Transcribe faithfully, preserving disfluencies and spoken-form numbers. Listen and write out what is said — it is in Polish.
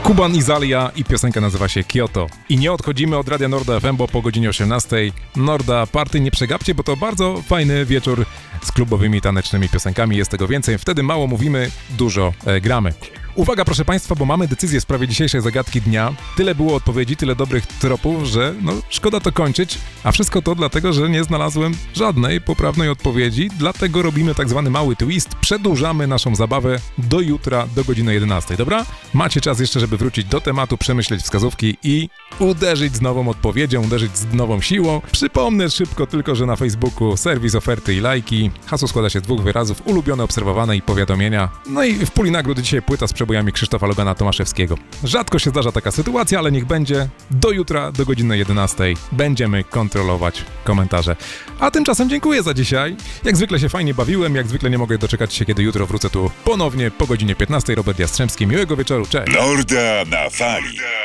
Kuban i Zalia i piosenka nazywa się Kyoto. I nie odchodzimy od Radia Norda F M, bo po godzinie osiemnastej Norda Party nie przegapcie, bo to bardzo fajny wieczór z klubowymi, tanecznymi piosenkami. Jest tego więcej. Wtedy mało mówimy, dużo e, gramy. Uwaga, proszę Państwa, bo mamy decyzję w sprawie dzisiejszej zagadki dnia. Tyle było odpowiedzi, tyle dobrych tropów, że no szkoda to kończyć, a wszystko to dlatego, że nie znalazłem żadnej poprawnej odpowiedzi, dlatego robimy tak zwany mały twist, przedłużamy naszą zabawę do jutra, do godziny jedenastej, dobra? Macie czas jeszcze, żeby wrócić do tematu, przemyśleć wskazówki i uderzyć z nową odpowiedzią, uderzyć z nową siłą. Przypomnę szybko tylko, że na Facebooku serwis, oferty i lajki. Hasło składa się z dwóch wyrazów, ulubione, obserwowane i powiadomienia. No i w puli nagród dzisiaj płyta z przebojami Krzysztofa Logana Tomaszewskiego. Rzadko się zdarza taka sytuacja, ale niech będzie. Do jutra, do godziny jedenastej będziemy kontrolować komentarze. A tymczasem dziękuję za dzisiaj. Jak zwykle się fajnie bawiłem, jak zwykle nie mogę doczekać się, kiedy jutro wrócę tu ponownie po godzinie piętnastej. Robert Jastrzębski, miłego wieczoru, cześć! Norda na fali.